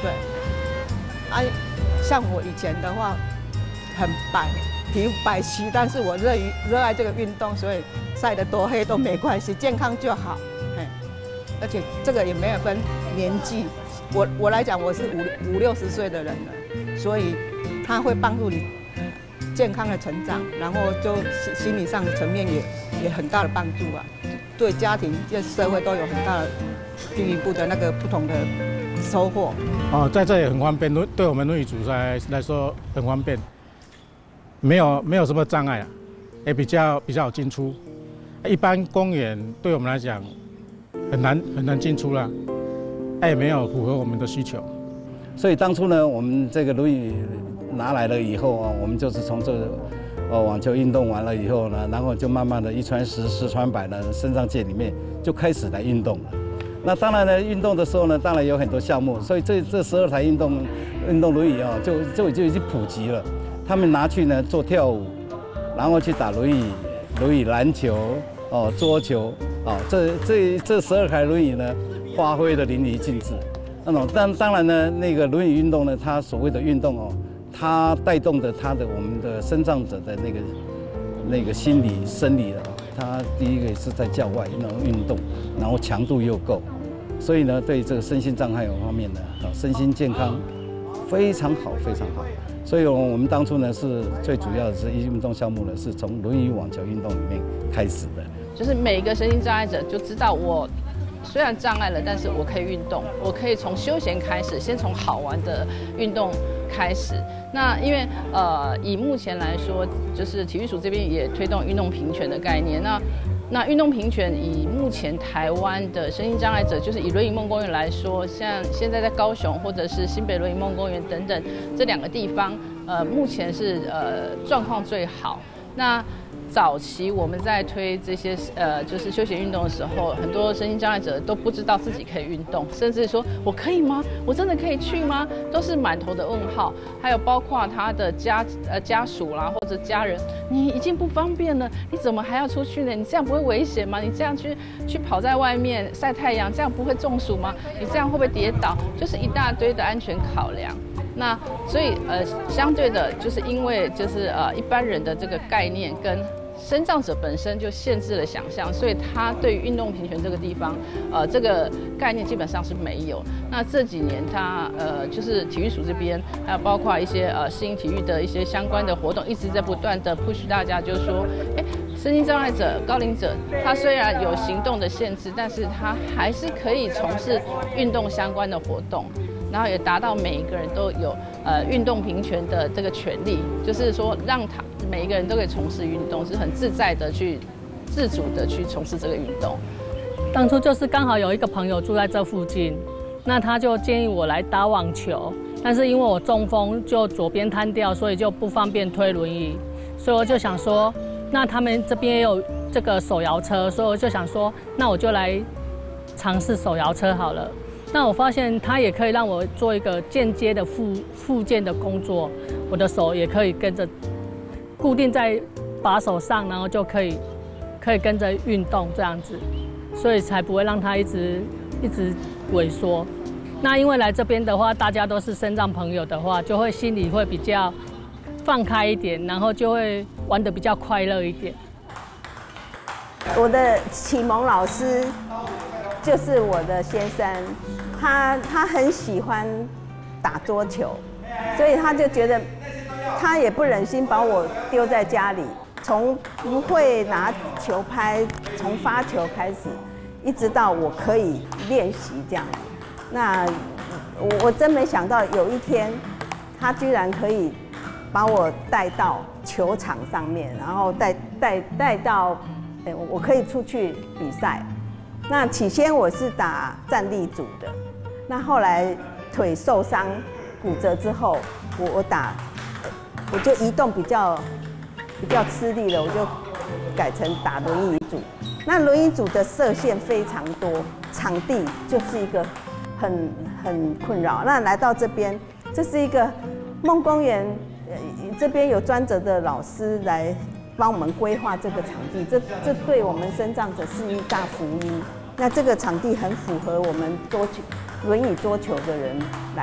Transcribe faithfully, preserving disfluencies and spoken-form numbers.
对，啊，像我以前的话，很白，皮肤白皙，但是我热于热爱这个运动，所以晒得多黑都没关系，健康就好。嘿，而且这个也没有分年纪，我我来讲，我是五五六十岁的人了，所以它会帮助你健康的成长，然后就心心理上层面也也很大的帮助啊，对家庭、对社会都有很大的进一步的那个不同的收获。 哦，在这里很方便，对我们轮椅族来来说很方便，没有没有什么障碍啊，也比较比较好进出。一般公园对我们来讲很难很难进出啦，也没有符合我们的需求。 所以当初呢，我们这个轮椅拿来了以后啊，我们就是从这个呃网球运动完了以后呢，然后就慢慢的一传十，十传百呢，身障界里面就开始来运动了。那当然呢，运动的时候呢，当然有很多项目，所以这这十二台运动运动轮椅啊，就就就已经普及了。他们拿去呢做跳舞，然后去打轮椅轮椅篮球哦，桌球哦，这这这十二台轮椅呢，发挥的淋漓尽致。那种当当然呢，那个轮椅运动呢，它所谓的运动哦，它带动的它的我们的身障者的那个那个心理生理啊，它第一个是在教外那种运动，然后强度又够，所以呢，对这个身心障碍方面呢，啊，身心健康非常好，非常好。所以我们当初呢是最主要的是运动项目呢，是从轮椅网球运动里面开始的。 就是每个身心障碍者就知道，我虽然障碍了，但是我可以运动，我可以从休闲开始，先从好玩的运动开始。那因为呃，以目前来说，就是体育署这边也推动运动平权的概念。那那运动平权以目前台湾的身心障碍者，就是以轮椅梦公园来说，像现在在高雄或者是新北轮椅梦公园等等这两个地方，呃，目前是呃状况最好。那早期我们在推这些呃就是休闲运动的时候，很多身心障碍者都不知道自己可以运动，甚至说我可以吗？我真的可以去吗？都是满头的问号。还有包括他的家呃家属啦或者家人，你已经不方便了，你怎么还要出去呢？你这样不会危险吗？你这样去去跑在外面晒太阳，这样不会中暑吗？你这样会不会跌倒？就是一大堆的安全考量。那所以呃，相对的，就是因为就是呃一般人的这个概念跟身障者本身就限制了想象，所以他对于运动平权这个地方，呃，这个概念基本上是没有。那这几年他呃，就是体育署这边，还有包括一些呃适应体育的一些相关的活动，一直在不断的 push 大家，就是说，哎，身心障碍者、高龄者，他虽然有行动的限制，但是他还是可以从事运动相关的活动。然后也达到每一个人都有呃运动平权的这个权利，就是说让他每一个人都可以从事运动，是很自在的去自主的去从事这个运动。 当初就是刚好有一个朋友住在这附近，那他就建议我来打网球，但是因为我中风就左边瘫掉，所以就不方便推轮椅，所以我就想说，那他们这边也有这个手摇车，所以我就想说，那我就来尝试手摇车好了。那我发现它也可以让我做一个间接的附附件的工作，我的手也可以跟着固定在把手上，然后就可以可以跟着运动这样子，所以才不会让它一直一直萎缩。那因为来这边的话，大家都是身障朋友的话，就会心里会比较放开一点，然后就会玩得比较快乐一点。 我的启蒙老师就是我的先生。他他很喜欢打桌球，所以他就觉得他也不忍心把我丢在家里。从不会拿球拍，从发球开始，一直到我可以练习这样子。那我我真没想到有一天，他居然可以把我带到球场上面，然后带带带到，欸，我可以出去比赛。那起先我是打站立组的，那后来腿受伤骨折之后，我我打我就移动比较比较吃力了，我就改成打轮椅组。那轮椅组的射线非常多，场地就是一个很很困扰。那来到这边，这是一个梦公园，呃，这边有专责的老师来帮我们规划这个场地，这这对我们身障者是一大福音。那这个场地很符合我们桌球、轮椅桌球的人来。